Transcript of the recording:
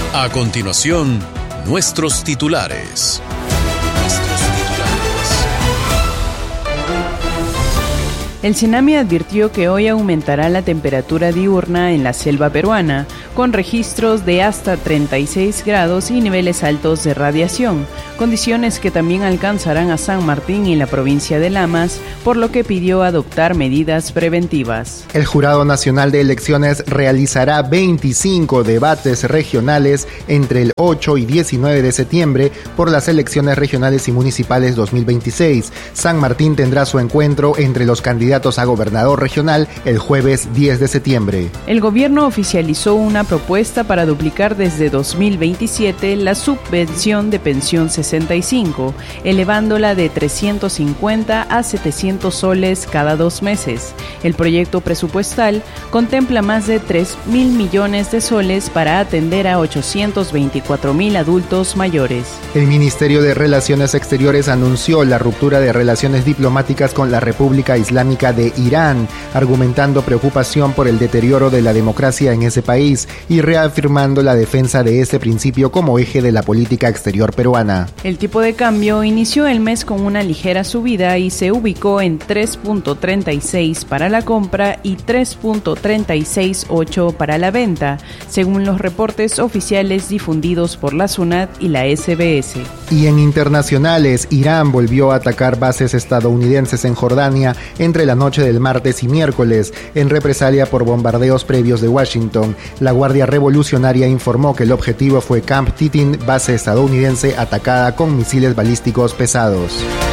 A continuación, nuestros titulares. El CENAMI advirtió que hoy aumentará la temperatura diurna en la selva peruana, con registros de hasta 36 grados y niveles altos de radiación, condiciones que también alcanzarán a San Martín y la provincia de Lamas, por lo que pidió adoptar medidas preventivas. El Jurado Nacional de Elecciones realizará 25 debates regionales entre el 8 y 19 de septiembre por las elecciones regionales y municipales 2026. San Martín tendrá su encuentro entre los candidatos a gobernador regional el jueves 10 de septiembre. El gobierno oficializó una propuesta para duplicar desde 2027 la subvención de pensión 65, elevándola de 350 a 700 soles cada 2 meses. El proyecto presupuestal contempla más de 3.000 millones de soles para atender a 824.000 adultos mayores. El Ministerio de Relaciones Exteriores anunció la ruptura de relaciones diplomáticas con la República Islámica de Irán, argumentando preocupación por el deterioro de la democracia en ese país y reafirmando la defensa de ese principio como eje de la política exterior peruana. El tipo de cambio inició el mes con una ligera subida y se ubicó en 3.36 para la compra y 3.368 para la venta, según los reportes oficiales difundidos por la SUNAT y la SBS. Y en internacionales, Irán volvió a atacar bases estadounidenses en Jordania entre la noche del martes y miércoles, en represalia por bombardeos previos de Washington. La Guardia Revolucionaria informó que el objetivo fue Camp Titin, base estadounidense atacada con misiles balísticos pesados.